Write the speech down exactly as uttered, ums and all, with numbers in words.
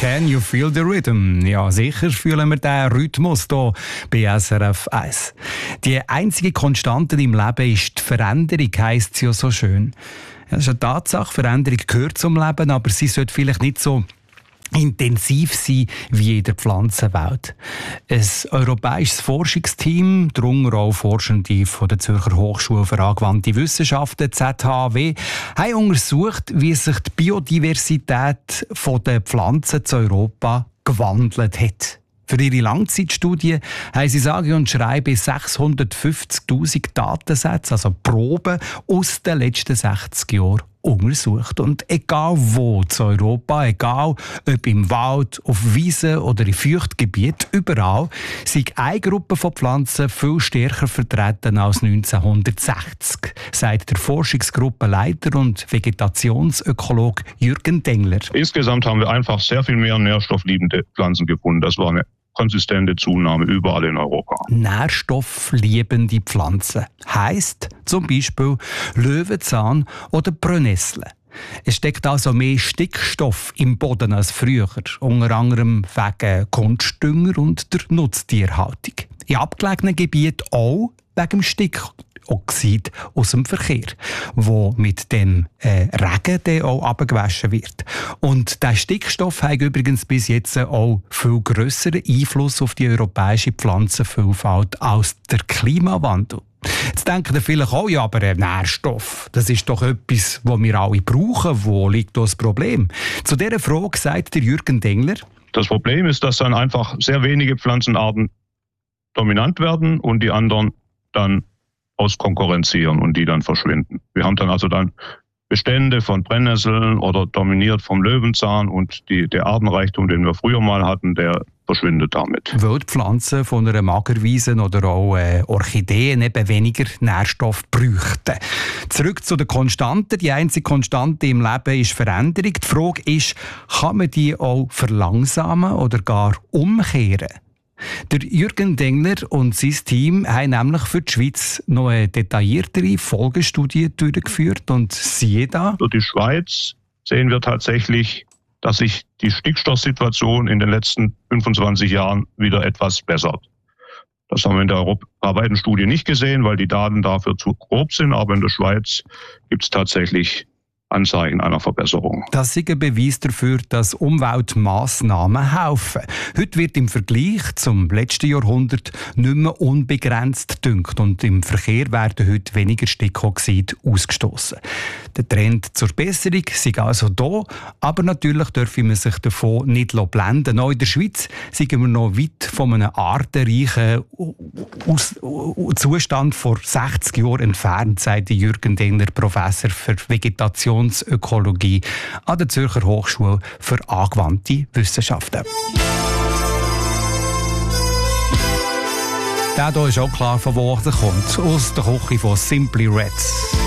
Can you feel the rhythm? Ja, sicher fühlen wir den Rhythmus hier bei S R F eins. Die einzige Konstante im Leben ist die Veränderung, heisst es ja so schön. Ja, das ist eine Tatsache, Veränderung gehört zum Leben, aber sie sollte vielleicht nicht so intensiv sein wie in der Pflanzenwelt. Ein europäisches Forschungsteam, darunter auch Forschende von der Zürcher Hochschule für angewandte Wissenschaften Z H W, haben untersucht, wie sich die Biodiversität der Pflanzen zu Europa gewandelt hat. Für ihre Langzeitstudie haben sie sage und schreibe sechshundertfünfzigtausend Datensätze, also Proben aus den letzten sechzig Jahren untersucht. Und egal wo zu Europa, egal ob im Wald, auf Wiesen oder in Feuchtgebieten, überall sind eine Gruppe von Pflanzen viel stärker vertreten als neunzehnhundertsechzig, sagt der Forschungsgruppenleiter und Vegetationsökologe Jürgen Dengler. Insgesamt haben wir einfach sehr viel mehr nährstoffliebende Pflanzen gefunden. Das war eine konsistente Zunahme überall in Europa. Nährstoffliebende Pflanzen heisst zum Beispiel Löwenzahn oder Brennnessel. Es steckt also mehr Stickstoff im Boden als früher, unter anderem wegen Kunstdünger und der Nutztierhaltung. In abgelegenen Gebieten auch wegen dem Stickoxid aus dem Verkehr, wo mit dem äh, Regen dann auch abgewaschen wird. Und der Stickstoff hat übrigens bis jetzt auch viel grösseren Einfluss auf die europäische Pflanzenvielfalt als der Klimawandel. Jetzt denken vielleicht auch, ja, aber ein Nährstoff, das ist doch etwas, das wir alle brauchen. Wo liegt das Problem? Zu dieser Frage sagt der Jürgen Dengler: Das Problem ist, dass dann einfach sehr wenige Pflanzenarten dominant werden und die anderen dann auskonkurrenzieren und die dann verschwinden. Wir haben dann also dann Bestände von Brennnesseln oder dominiert vom Löwenzahn und die, der Artenreichtum, den wir früher mal hatten, der verschwindet damit. Weil die Pflanzen von einer Magerwiese oder auch äh, Orchideen eben weniger Nährstoff bräuchten. Zurück zu der Konstanten. Die einzige Konstante im Leben ist Veränderung. Die Frage ist, kann man die auch verlangsamen oder gar umkehren? Der Jürgen Dengler und sein Team haben nämlich für die Schweiz noch eine detailliertere Folgestudie durchgeführt. Und siehe da. Für die Schweiz sehen wir tatsächlich, dass sich die Stickstoffsituation in den letzten fünfundzwanzig Jahren wieder etwas bessert. Das haben wir in der europaweiten Studie nicht gesehen, weil die Daten dafür zu grob sind. Aber in der Schweiz gibt es tatsächlich Anzeichen einer Verbesserung. Das ist ein Beweis dafür, dass Umweltmaßnahmen helfen. Heute wird im Vergleich zum letzten Jahrhundert nicht mehr unbegrenzt gedüngt und im Verkehr werden heute weniger Stickoxid ausgestoßen. Der Trend zur Besserung ist also da, aber natürlich dürfen wir sich davon nicht blenden. Auch in der Schweiz sind wir noch weit von einem artenreichen Zustand vor sechzig Jahren entfernt, sagt Jürgen Dengler, Professor für Vegetation Ökologie an der Zürcher Hochschule für angewandte Wissenschaften. Der hier ist auch klar, von wo er kommt. Aus der Küche von Simply Reds.